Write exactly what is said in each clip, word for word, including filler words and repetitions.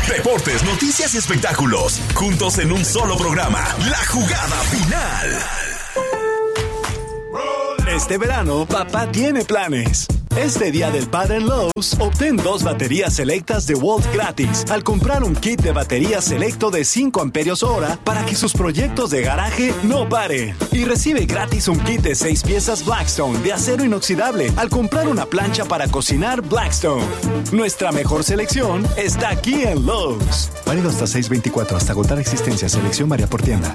Deportes, noticias y espectáculos, juntos en un solo programa. La Jugada Final. Este verano, papá tiene planes. Este día del padre en Lowe's, obtén dos baterías selectas de Walt gratis al comprar un kit de batería selecto de cinco amperios hora para que sus proyectos de garaje no paren. Y recibe gratis un kit de seis piezas Blackstone de acero inoxidable al comprar una plancha para cocinar Blackstone. Nuestra mejor selección está aquí en Lowe's. Válido hasta seis veinticuatro, hasta agotar existencia. Selección varía por tienda.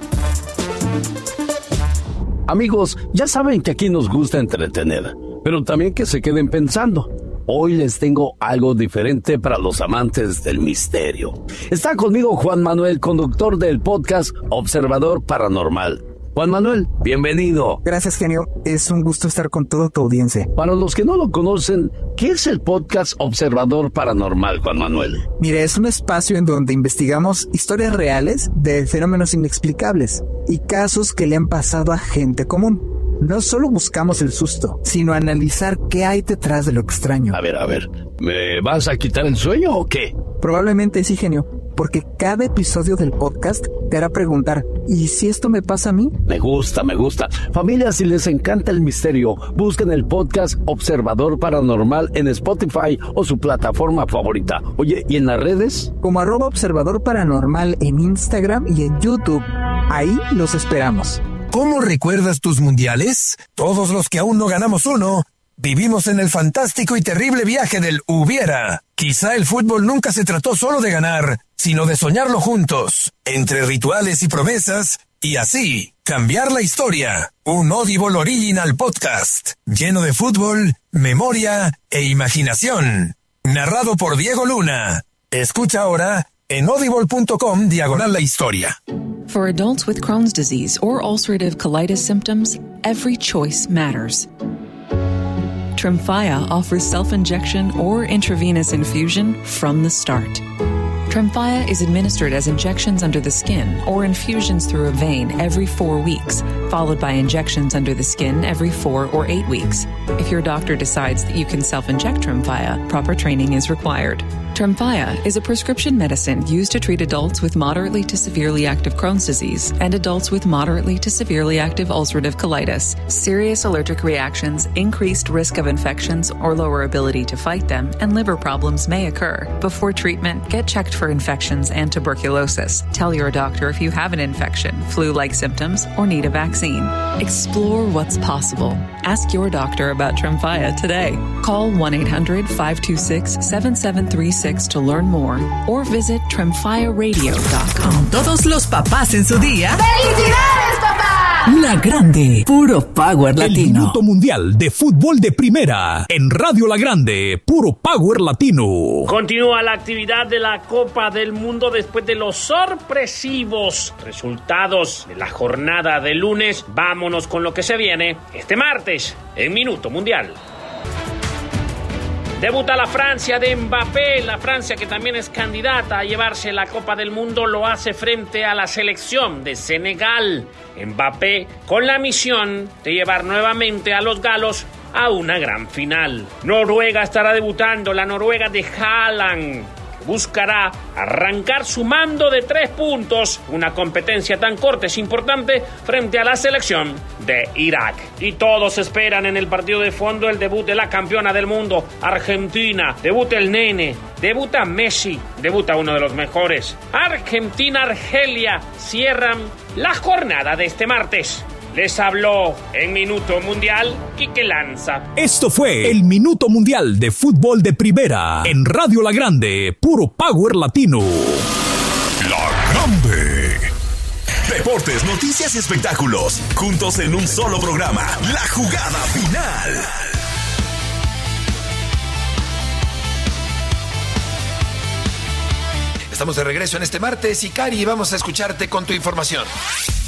Amigos, ya saben que aquí nos gusta entretener, pero también que se queden pensando. Hoy les tengo algo diferente para los amantes del misterio. Está conmigo Juan Manuel, conductor del podcast Observador Paranormal. Juan Manuel, bienvenido. Gracias, genio. Es un gusto estar con toda tu audiencia. Para los que no lo conocen, ¿qué es el podcast Observador Paranormal, Juan Manuel? Mire, es un espacio en donde investigamos historias reales de fenómenos inexplicables y casos que le han pasado a gente común. No solo buscamos el susto, sino analizar qué hay detrás de lo extraño. A ver, a ver, ¿me vas a quitar el sueño o qué? Probablemente sí, genio, porque cada episodio del podcast te hará preguntar, ¿y si esto me pasa a mí? Me gusta, me gusta. Familia, si les encanta el misterio, busquen el podcast Observador Paranormal en Spotify o su plataforma favorita. Oye, ¿y en las redes? Como arroba Observador Paranormal en Instagram y en YouTube. Ahí los esperamos. ¿Cómo recuerdas tus mundiales? Todos los que aún no ganamos uno, vivimos en el fantástico y terrible viaje del hubiera. Quizá el fútbol nunca se trató solo de ganar, sino de soñarlo juntos, entre rituales y promesas, y así, cambiar la historia. Un Audible Original Podcast, lleno de fútbol, memoria e imaginación. Narrado por Diego Luna. Escucha ahora en audible.com diagonal la historia. For adults with Crohn's disease or ulcerative colitis symptoms, every choice matters. Tremfya offers self-injection or intravenous infusion from the start. Tremfya is administered as injections under the skin or infusions through a vein every four weeks, followed by injections under the skin every four or eight weeks. If your doctor decides that you can self-inject Tremfya, proper training is required. Tremfya is a prescription medicine used to treat adults with moderately to severely active Crohn's disease and adults with moderately to severely active ulcerative colitis. Serious allergic reactions, increased risk of infections or lower ability to fight them, and liver problems may occur. Before treatment, get checked for infections and tuberculosis. Tell your doctor if you have an infection, flu-like symptoms, or need a vaccine. Explore what's possible. Ask your doctor about Tremfya today. Call one eight hundred five two six seven seven three six to learn more or visit tremfya radio dot com. Todos los papás en su día. ¡Felicidades, papá! La Grande, puro power latino. El Minuto Mundial de Fútbol de Primera en Radio La Grande, puro power latino. Continúa la actividad de la Copa del Mundo después de los sorpresivos resultados de la jornada de lunes. Vámonos con lo que se viene este martes en Minuto Mundial. Debuta la Francia de Mbappé, la Francia que también es candidata a llevarse la Copa del Mundo, lo hace frente a la selección de Senegal. Mbappé con la misión de llevar nuevamente a los galos a una gran final. Noruega estará debutando, la Noruega de Haaland. Buscará arrancar sumando de tres puntos. Una competencia tan corta es importante frente a la selección de Irak. Y todos esperan en el partido de fondo el debut de la campeona del mundo, Argentina. Debuta el nene, debuta Messi, debuta uno de los mejores. Argentina-Argelia cierran la jornada de este martes. Les habló en Minuto Mundial Quique Lanza. Esto fue el Minuto Mundial de Fútbol de Primera en Radio La Grande, puro power latino. La Grande. Deportes, noticias y espectáculos, juntos en un solo programa. La Jugada Final. Estamos de regreso en este martes y Cari, vamos a escucharte con tu información.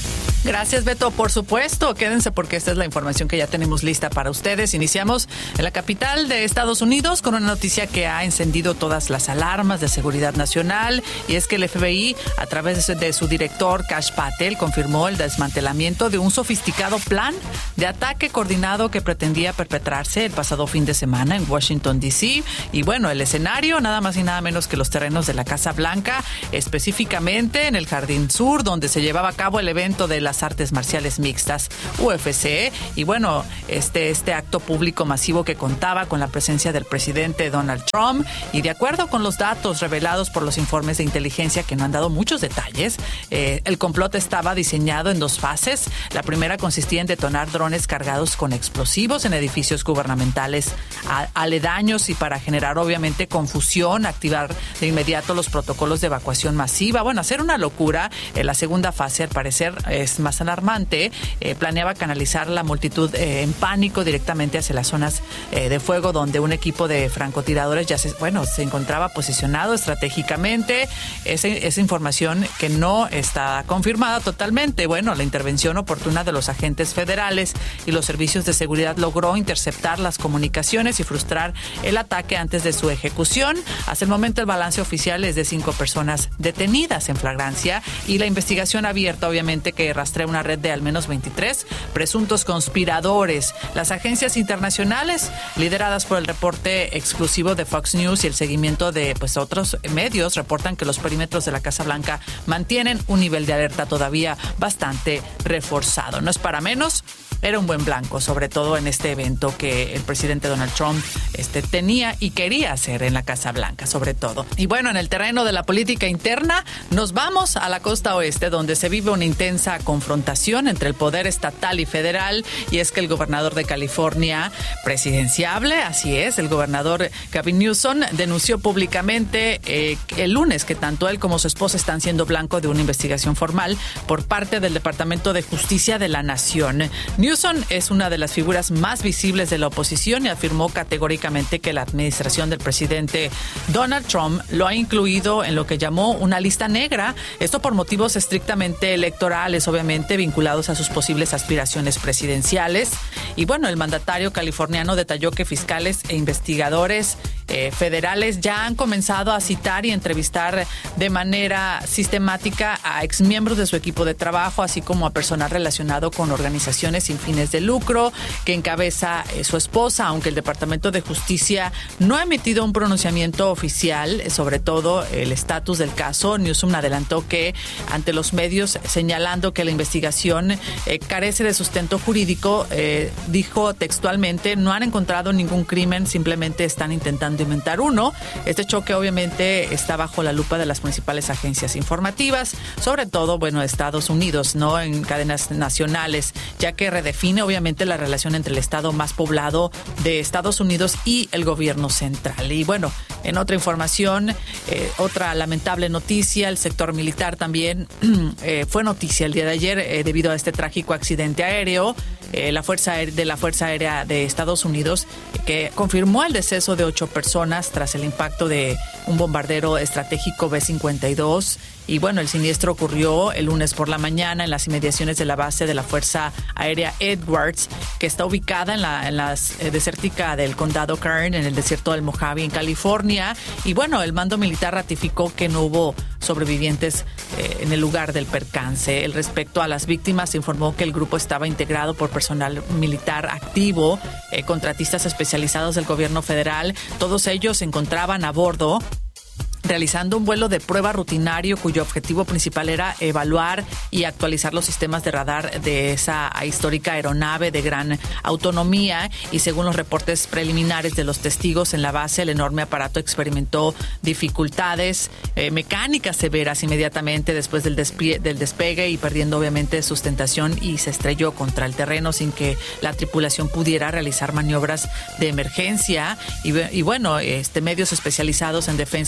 Gracias, Beto. Por supuesto, quédense porque esta es la información que ya tenemos lista para ustedes. Iniciamos en la capital de Estados Unidos con una noticia que ha encendido todas las alarmas de seguridad nacional, y es que el F B I, a través de su director Kash Patel, confirmó el desmantelamiento de un sofisticado plan de ataque coordinado que pretendía perpetrarse el pasado fin de semana en Washington, D C. Y bueno, el escenario, nada más y nada menos que los terrenos de la Casa Blanca, específicamente en el Jardín Sur, donde se llevaba a cabo el evento de las artes marciales mixtas, U F C. Y bueno, este, este acto público masivo que contaba con la presencia del presidente Donald Trump, y de acuerdo con los datos revelados por los informes de inteligencia que no han dado muchos detalles, eh, el complot estaba diseñado en dos fases. La primera consistía en detonar drones cargados con explosivos en edificios gubernamentales a, aledaños, y para generar obviamente confusión, activar de inmediato los protocolos de evacuación masiva. Bueno, hacer una locura. En la segunda fase, al parecer, es más alarmante. Eh, planeaba canalizar la multitud eh, en pánico directamente hacia las zonas eh, de fuego, donde un equipo de francotiradores ya se, bueno, se encontraba posicionado estratégicamente. Esa, esa información que no está confirmada totalmente. Bueno, la intervención oportuna de los agentes federales y los servicios de seguridad logró interceptar las comunicaciones y frustrar el ataque antes de su ejecución. Hasta el momento, el balance oficial es de cinco personas detenidas en flagrancia, y la investigación abierta, obviamente, que rastrea una red de al menos veintitrés presuntos conspiradores. Las agencias internacionales, lideradas por el reporte exclusivo de Fox News y el seguimiento de pues otros medios, reportan que los perímetros de la Casa Blanca mantienen un nivel de alerta todavía bastante reforzado. No es para menos. Era un buen blanco, sobre todo en este evento que el presidente Donald Trump este, tenía y quería hacer en la Casa Blanca, sobre todo. Y bueno, en el terreno de la política interna, nos vamos a la costa oeste, donde se vive una intensa confrontación entre el poder estatal y federal, y es que el gobernador de California, presidenciable, así es, el gobernador Gavin Newsom, denunció públicamente eh, el lunes que tanto él como su esposa están siendo blanco de una investigación formal por parte del Departamento de Justicia de la Nación. Newsom es una de las figuras más visibles de la oposición y afirmó categóricamente que la administración del presidente Donald Trump lo ha incluido en lo que llamó una lista negra, esto por motivos estrictamente electorales, obviamente vinculados a sus posibles aspiraciones presidenciales. Y bueno, el mandatario californiano detalló que fiscales e investigadores eh, federales ya han comenzado a citar y entrevistar de manera sistemática a exmiembros de su equipo de trabajo, así como a personal relacionado con organizaciones sin fines de lucro que encabeza eh, su esposa. Aunque el Departamento de Justicia no ha emitido un pronunciamiento oficial eh, sobre todo el estatus del caso, Newsom adelantó que ante los medios, señalando que la investigación eh, carece de sustento jurídico, eh, dijo textualmente: no han encontrado ningún crimen, simplemente están intentando inventar uno. Este choque obviamente está bajo la lupa de las principales agencias informativas, sobre todo, bueno, Estados Unidos, no en cadenas nacionales, ya que redefine obviamente la relación entre el estado más poblado de Estados Unidos y el gobierno central. Y bueno, en otra información, eh, otra lamentable noticia, el sector militar también eh, fue noticia el día de ayer eh, debido a este trágico accidente aéreo. Eh, la Fuerza de la Fuerza Aérea de Estados Unidos, eh, que confirmó el deceso de ocho personas tras el impacto de un bombardero estratégico B cincuenta y dos. Y bueno, el siniestro ocurrió el lunes por la mañana en las inmediaciones de la base de la Fuerza Aérea Edwards, que está ubicada en la en las eh, desértica del condado Kern, en el desierto del Mojave, en California. Y bueno, el mando militar ratificó que no hubo sobrevivientes eh, en el lugar del percance. El respecto a las víctimas, se informó que el grupo estaba integrado por personal militar activo, eh, contratistas especializados del gobierno federal. Todos ellos se encontraban a bordo realizando un vuelo de prueba rutinario cuyo objetivo principal era evaluar y actualizar los sistemas de radar de esa histórica aeronave de gran autonomía. Y según los reportes preliminares de los testigos en la base, el enorme aparato experimentó dificultades eh, mecánicas severas inmediatamente después del, despie- del despegue y perdiendo obviamente sustentación, y se estrelló contra el terreno sin que la tripulación pudiera realizar maniobras de emergencia. Y, y bueno, este medios especializados en defensa informaron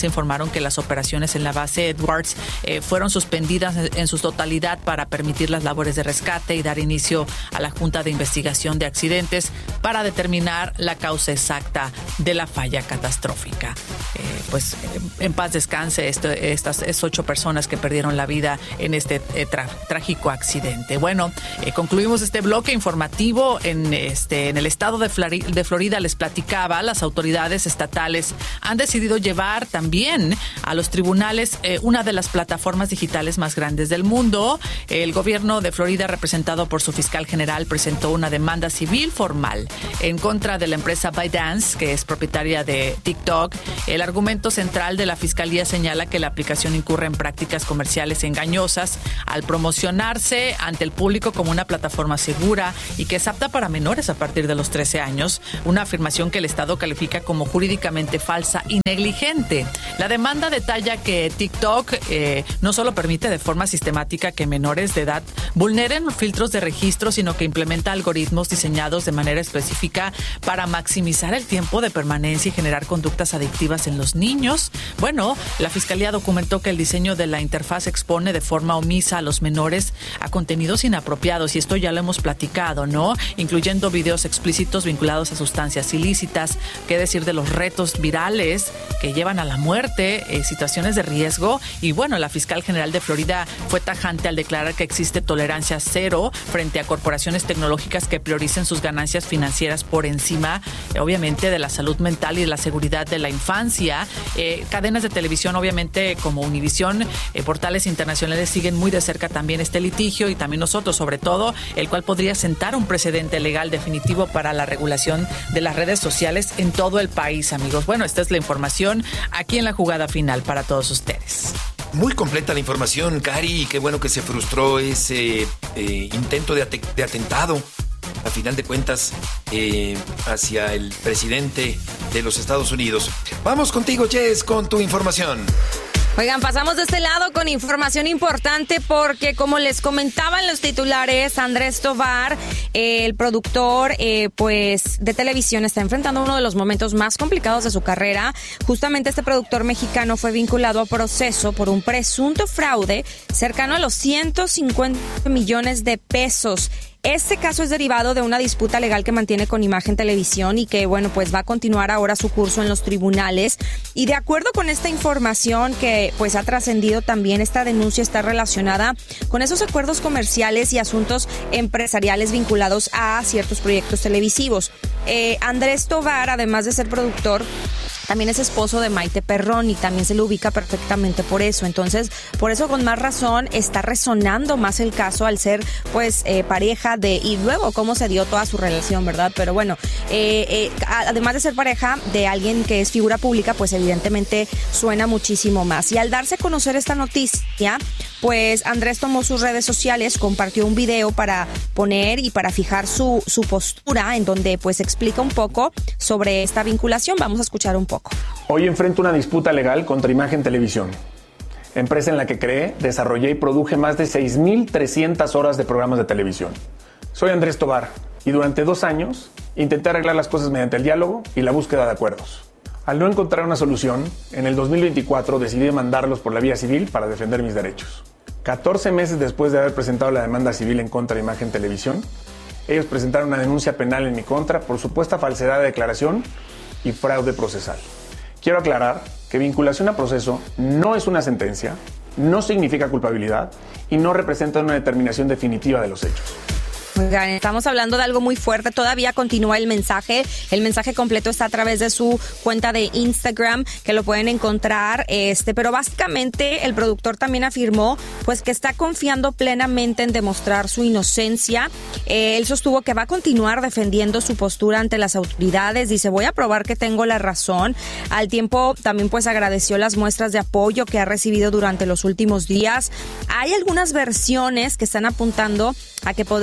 informaron que las operaciones en la base Edwards eh, fueron suspendidas en, en su totalidad para permitir las labores de rescate y dar inicio a la Junta de Investigación de Accidentes para determinar la causa exacta de la falla catastrófica. Eh, pues en paz descanse esto, estas, estas ocho personas que perdieron la vida en este eh, tra- trágico accidente. Bueno, eh, concluimos este bloque informativo en, este, en el estado de, Flori- de Florida. Les platicaba, las autoridades estatales han decidido llevar también a los tribunales eh, una de las plataformas digitales más grandes del mundo. El gobierno de Florida, representado por su fiscal general, presentó una demanda civil formal en contra de la empresa ByteDance, que es propietaria de TikTok. El argumento central de la fiscalía señala que la aplicación incurre en prácticas comerciales engañosas al promocionarse ante el público como una plataforma segura y que es apta para menores a partir de los trece años, una afirmación que el Estado califica como jurídicamente falsa y negligente. La demanda detalla que TikTok eh, no solo permite de forma sistemática que menores de edad vulneren filtros de registro, sino que implementa algoritmos diseñados de manera específica para maximizar el tiempo de permanencia y generar conductas adictivas en los niños. Bueno, la Fiscalía documentó que el diseño de la interfaz expone de forma omisa a los menores a contenidos inapropiados, y esto ya lo hemos platicado, ¿no? Incluyendo videos explícitos vinculados a sustancias ilícitas, qué decir de los retos virales que llevan a la muerte, eh, situaciones de riesgo. Y bueno, la fiscal general de Florida fue tajante al declarar que existe tolerancia cero frente a corporaciones tecnológicas que prioricen sus ganancias financieras por encima, eh, obviamente, de la salud mental y de la seguridad de la infancia. Eh, cadenas de televisión, obviamente, como Univisión, eh, portales internacionales siguen muy de cerca también este litigio, y también nosotros, sobre todo, el cual podría sentar un precedente legal definitivo para la regulación de las redes sociales en todo el país, amigos. Bueno, esta es la información aquí en la jugada final para todos ustedes. Muy completa la información, Cari, y qué bueno que se frustró ese eh, intento de, at- de atentado, a final de cuentas, eh, hacia el presidente de los Estados Unidos. Vamos contigo, Jess, con tu información. Oigan, pasamos de este lado con información importante porque, como les comentaban los titulares, Andrés Tovar, eh, el productor eh, pues de televisión, está enfrentando uno de los momentos más complicados de su carrera. Justamente este productor mexicano fue vinculado a proceso por un presunto fraude cercano a los ciento cincuenta millones de pesos. Este caso es derivado de una disputa legal que mantiene con Imagen Televisión y que, bueno, pues va a continuar ahora su curso en los tribunales. Y de acuerdo con esta información que pues ha trascendido también, esta denuncia está relacionada con esos acuerdos comerciales y asuntos empresariales vinculados a ciertos proyectos televisivos. Eh, Andrés Tovar, además de ser productor, también es esposo de Maite Perroni, también se le ubica perfectamente por eso. Entonces, por eso con más razón está resonando más el caso al ser pues eh, pareja de, y luego cómo se dio toda su relación, ¿verdad? Pero bueno, eh, eh, además de ser pareja de alguien que es figura pública, pues evidentemente suena muchísimo más. Y al darse a conocer esta noticia, pues Andrés tomó sus redes sociales, compartió un video para poner y para fijar su, su postura, en donde pues explica un poco sobre esta vinculación. Vamos a escuchar un poco. Hoy enfrento una disputa legal contra Imagen Televisión, empresa en la que creé, desarrollé y produje más de seis mil trescientas horas de programas de televisión. Soy Andrés Tovar y durante dos años intenté arreglar las cosas mediante el diálogo y la búsqueda de acuerdos. Al no encontrar una solución, en el dos mil veinticuatro decidí demandarlos por la vía civil para defender mis derechos. catorce meses después de haber presentado la demanda civil en contra de Imagen Televisión, ellos presentaron una denuncia penal en mi contra por supuesta falsedad de declaración y fraude procesal. Quiero aclarar que vinculación a proceso no es una sentencia, no significa culpabilidad y no representa una determinación definitiva de los hechos. Oigan, estamos hablando de algo muy fuerte. Todavía continúa el mensaje. El mensaje completo está a través de su cuenta de Instagram, que lo pueden encontrar. Este, pero básicamente el productor también afirmó pues que está confiando plenamente en demostrar su inocencia. Eh, él sostuvo que va a continuar defendiendo su postura ante las autoridades. Dice, voy a probar que tengo la razón. Al tiempo también pues agradeció las muestras de apoyo que ha recibido durante los últimos días. Hay algunas versiones que están apuntando a que podría enfrentar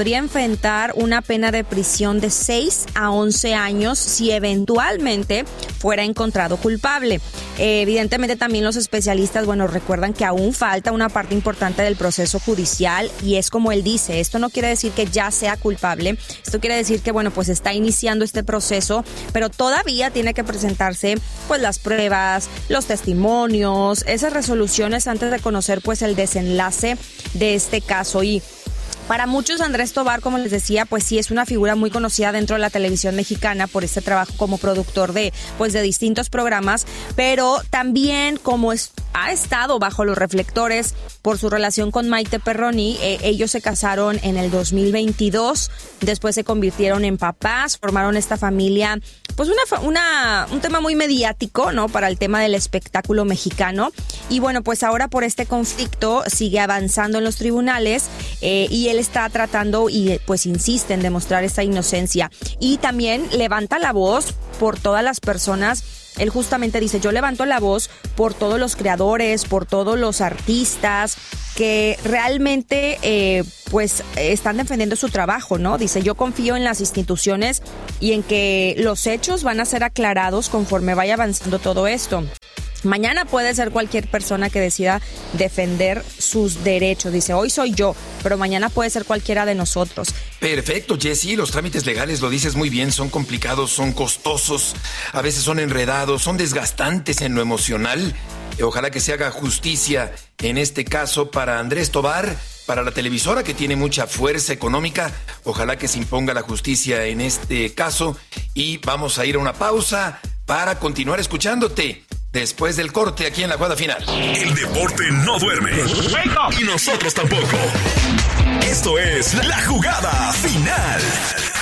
enfrentar una pena de prisión de seis a once años si eventualmente fuera encontrado culpable. Eh, evidentemente también los especialistas, bueno, recuerdan que aún falta una parte importante del proceso judicial y es como él dice, esto no quiere decir que ya sea culpable, esto quiere decir que, bueno, pues está iniciando este proceso, pero todavía tiene que presentarse pues las pruebas, los testimonios, esas resoluciones antes de conocer pues el desenlace de este caso. Y para muchos, Andrés Tovar, como les decía, pues sí es una figura muy conocida dentro de la televisión mexicana por este trabajo como productor de, pues de distintos programas, pero también como es, ha estado bajo los reflectores por su relación con Maite Perroni. Eh, ellos se casaron en el dos mil veintidós, después se convirtieron en papás, formaron esta familia, pues una, una un tema muy mediático, ¿no? Para el tema del espectáculo mexicano. Y bueno, pues ahora por este conflicto sigue avanzando en los tribunales eh, y él está tratando y pues insiste en demostrar esta inocencia y también levanta la voz por todas las personas. Él justamente dice, yo levanto la voz por todos los creadores, por todos los artistas que realmente eh, pues están defendiendo su trabajo, ¿no? Dice, yo confío en las instituciones y en que los hechos van a ser aclarados conforme vaya avanzando todo esto. Mañana puede ser cualquier persona que decida defender sus derechos. Dice, hoy soy yo, pero mañana puede ser cualquiera de nosotros. Perfecto, Jessy. Los trámites legales, lo dices muy bien, son complicados, son costosos, a veces son enredados, son desgastantes en lo emocional. Ojalá que se haga justicia en este caso para Andrés Tovar, para la televisora que tiene mucha fuerza económica. Ojalá que se imponga la justicia en este caso. Y vamos a ir a una pausa para continuar escuchándote después del corte aquí en la jugada final. El deporte no duerme y nosotros tampoco. Esto es La Jugada Final.